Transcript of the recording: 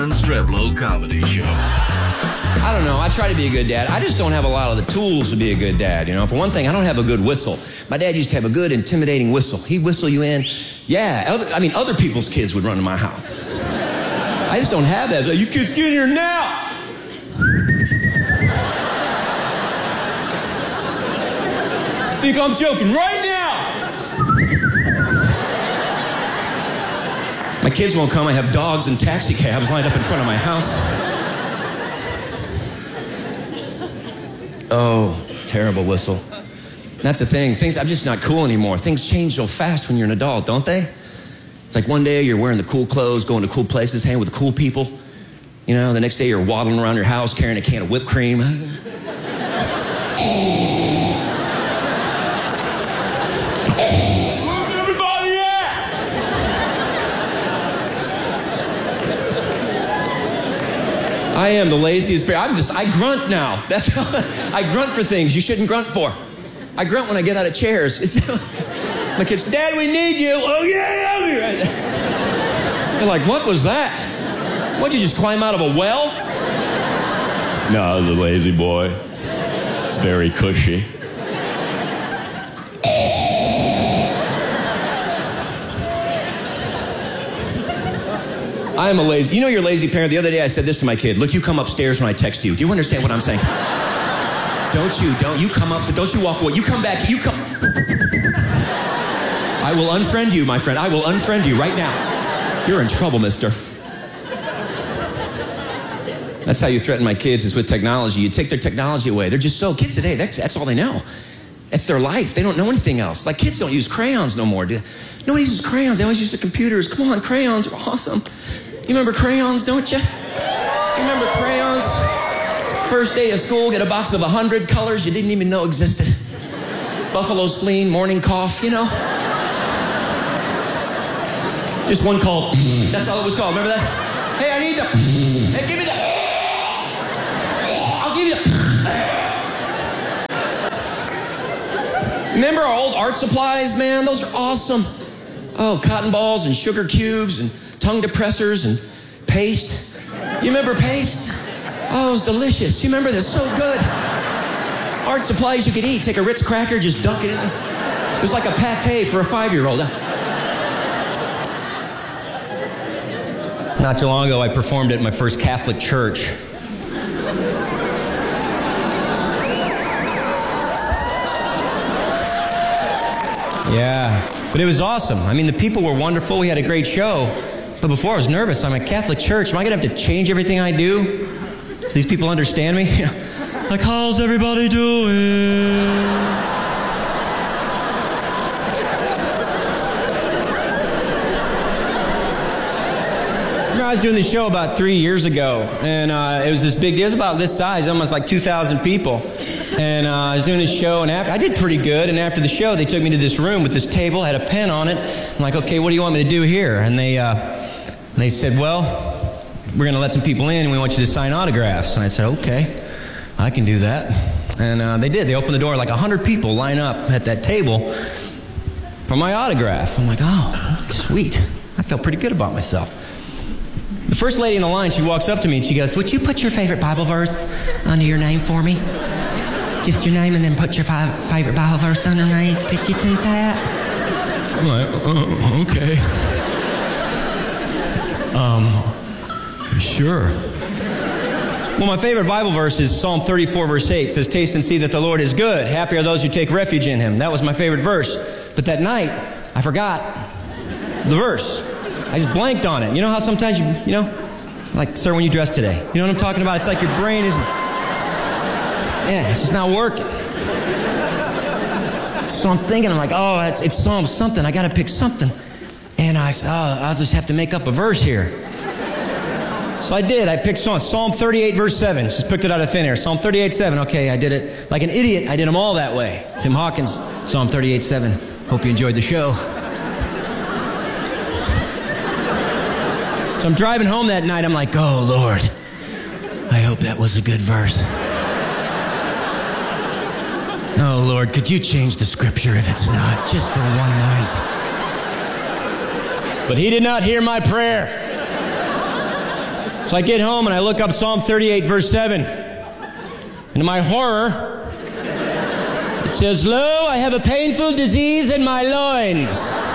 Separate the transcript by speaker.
Speaker 1: Streblo Comedy Show.
Speaker 2: I don't know. I try to be a good dad. I just don't have a lot of the tools to be a good dad. You know, for one thing, I don't have a good whistle. My dad used to have a good, intimidating whistle. He'd whistle you in. Yeah, other people's kids would run to my house. I just don't have that. Like, you kids get in here now. I think I'm joking right now. My kids won't come. I have dogs and taxi cabs lined up in front of my house. Oh, terrible whistle. That's the thing. I'm just not cool anymore. Things change so fast when you're an adult, don't they? It's like one day you're wearing the cool clothes, going to cool places, hanging with the cool people. You know, the next day you're waddling around your house carrying a can of whipped cream. I am the laziest bear. I grunt now. That's how I grunt for things you shouldn't grunt for. I grunt when I get out of chairs. My kids, Dad, we need you. Oh, yeah, I'll be right there. They're like, what was that? What'd you just climb out of a well? No, I was a lazy boy. It's very cushy. I am a lazy... You know you're a lazy parent. The other day I said this to my kid. Look, you come upstairs when I text you. Do you understand what I'm saying? Don't you come up... Don't you walk away. You come back. You come... I will unfriend you, my friend. I will unfriend you right now. You're in trouble, mister. That's how you threaten my kids, is with technology. You take their technology away. They're just so... Kids today, that's all they know. That's their life. They don't know anything else. Like, kids don't use crayons no more. Nobody uses crayons. They always use their computers. Come on, crayons are awesome. You remember crayons, don't you? You remember crayons? First day of school, get a box of 100 colors you didn't even know existed. Buffalo spleen, morning cough, you know? Just one called. That's all it was called. Remember that? Hey, I need the... Hey, give me the... I'll give you the... Remember our old art supplies, man? Those are awesome. Oh, cotton balls and sugar cubes and tongue depressors and paste. You remember paste? Oh, it was delicious. You remember this? So good. Art supplies you could eat. Take a Ritz cracker, just dunk it in. It was like a pate for a 5-year-old. Not too long ago, I performed at my first Catholic church. Yeah, but it was awesome. I mean, the people were wonderful. We had a great show. But before I was nervous. I'm a Catholic church. Am I going to have to change everything I do? So these people understand me? Like, how's everybody doing? I was doing this show about 3 years ago, and it was this big deal. It was about this size, almost like 2,000 people. And I was doing this show, and I did pretty good. And after the show, they took me to this room with this table, had a pen on it. I'm like, okay, what do you want me to do here? And they said, well, we're going to let some people in, and we want you to sign autographs. And I said, okay, I can do that. And they did. They opened the door, like 100 people line up at that table for my autograph. I'm like, oh, sweet. I felt pretty good about myself. The first lady in the line, she walks up to me and she goes, would you put your favorite Bible verse under your name for me? Just your name and then put your favorite Bible verse underneath. Could you do that? I'm like, okay. Sure. Well, my favorite Bible verse is Psalm 34, verse 8. It says, taste and see that the Lord is good. Happy are those who take refuge in him. That was my favorite verse. But that night, I forgot the verse. I just blanked on it. You know how sometimes you know, like, sir, when you dress today. You know what I'm talking about? It's like your brain isn't, it's just not working. So I'm thinking, I'm like, oh, it's Psalm something. I got to pick something. And I said, I'll just have to make up a verse here. So I did. I picked Psalm 38, verse 7. Just picked it out of thin air. Psalm 38, 7. Okay, I did it like an idiot. I did them all that way. Tim Hawkins, Psalm 38, 7. Hope you enjoyed the show. So I'm driving home that night. I'm like, oh, Lord, I hope that was a good verse. Oh, Lord, could you change the scripture if it's not, just for one night? But he did not hear my prayer. So I get home and I look up Psalm 38, verse 7. And to my horror, it says, "Lo, I have a painful disease in my loins."